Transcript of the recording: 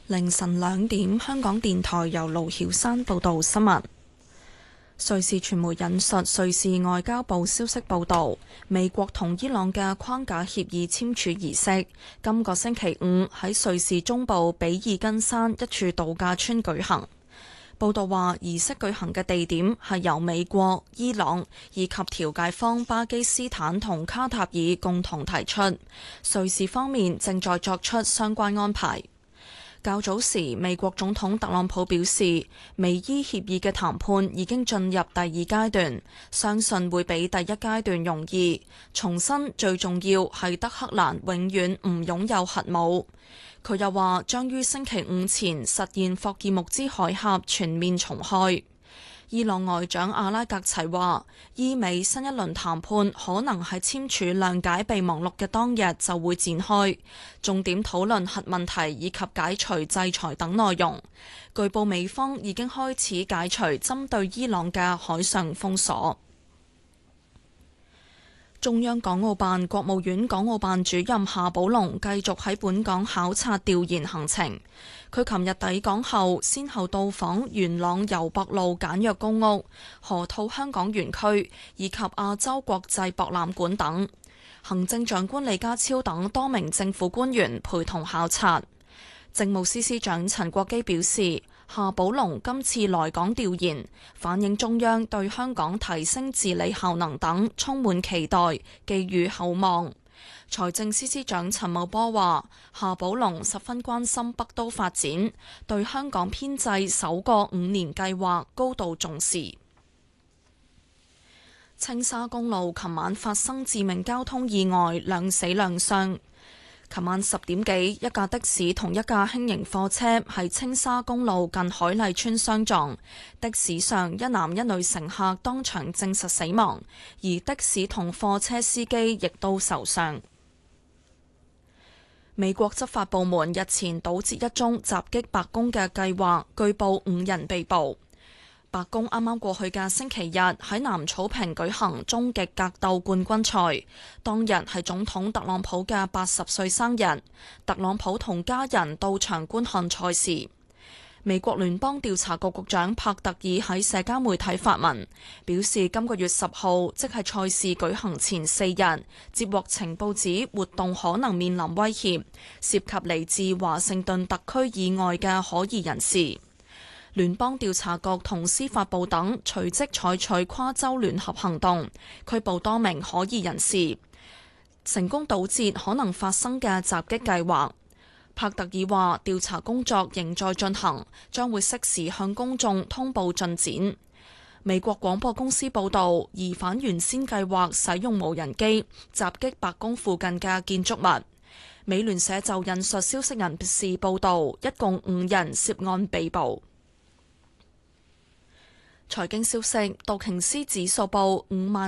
凌晨2點，香港電台由盧曉山報道新聞。瑞士傳媒引述瑞士外交部消息報道，美國同伊朗嘅框架協議簽署儀式今個星期五喺瑞士中部比爾根山一處度假村舉行。報道話，儀式舉行嘅地點係由美國、伊朗以及調解方巴基斯坦同卡塔爾共同提出，瑞士方面正在作出相關安排。較早時，美國總統特朗普表示，美伊協議嘅談判已經進入第二階段，相信會比第一階段容易。重申最重要係德黑蘭永遠唔擁有核武。佢又話將於星期五前實現霍爾木茲海峽全面重開。伊朗外長阿拉格齊話，伊美新一輪談判可能喺簽署諒解備忘錄嘅當日就會展開，重點討論核問題以及解除制裁等內容。據報美方已經開始解除針對伊朗嘅海上封鎖。中央港澳辦、國務院港澳辦主任夏寶龍繼續喺本港考察調研行程。佢琴日抵港後，先後到訪元朗攸壆路簡約公屋、河套香港園區以及亞洲國際博覽館等。行政長官李家超等多名政府官員陪同考察。政務司司長陳國基表示，夏寶龍今次來港調研，反映中央對香港提升治理效能等充滿期待，寄予厚望。財政司司長陳茂波話，夏寶龍十分關心北都發展，對香港編制首個5年計劃高度重視。青沙公路琴晚發生致命交通意外，2死2傷。琴晚10點幾，一架的士同一架輕型貨車喺青沙公路近海麗村相撞，的士上一男一女乘客當場證實死亡，而的士同貨車司機亦都受傷。美國執法部門日前堵截一宗襲擊白宮嘅計劃，據報5人被捕。白宮啱啱過去嘅星期日喺南草坪舉行終極格鬥冠軍賽，當日係總統特朗普嘅80歲生日，特朗普同家人到場觀看賽事。美國聯邦調查局局長帕特爾喺社交媒體發文，表示今個月10號，即係賽事舉行前4日，接獲情報指活動可能面臨威脅，涉及嚟自華盛頓特區以外嘅可疑人士。聯邦調查局同司法部等隨即採取跨州聯合行動，拘捕多名可疑人士，成功堵截可能發生嘅襲擊計劃。帕特爾話，調查工作仍在進行，將會適時向公眾通報進展。美國廣播公司報導，疑犯原先計劃使用無人機襲擊白宮附近嘅建築物。美聯社就引述消息人士報導，一共5人涉案被捕。財經消息，道瓊斯指數報5萬